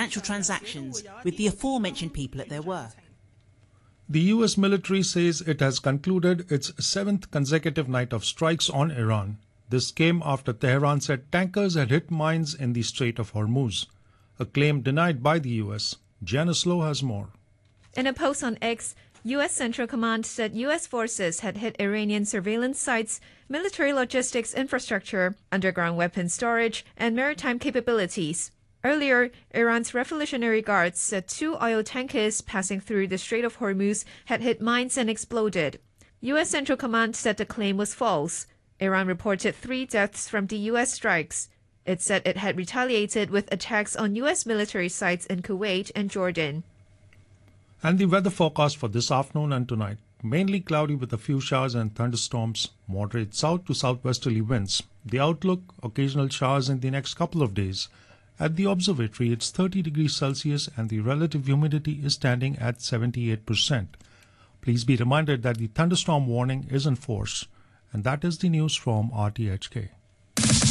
financial transactions with the aforementioned people at their work. The US military says it has concluded its 7th consecutive night of strikes on Iran. This came after Tehran said tankers had hit mines in the Strait of Hormuz, a claim denied by the US. Janice Lowe has more. In a post on X, U.S. Central Command said U.S. forces had hit Iranian surveillance sites, military logistics infrastructure, underground weapons storage, and maritime capabilities. Earlier, Iran's Revolutionary Guards said 2 oil tankers passing through the Strait of Hormuz had hit mines and exploded. U.S. Central Command said the claim was false. Iran reported 3 deaths from the U.S. strikes. It said it had retaliated with attacks on U.S. military sites in Kuwait and Jordan. And the weather forecast for this afternoon and tonight. Mainly cloudy with a few showers and thunderstorms, moderate south to southwesterly winds. The outlook, occasional showers in the next couple of days. At the observatory, it's 30 degrees Celsius and the relative humidity is standing at 78%. Please be reminded that the thunderstorm warning is in force. And that is the news from RTHK.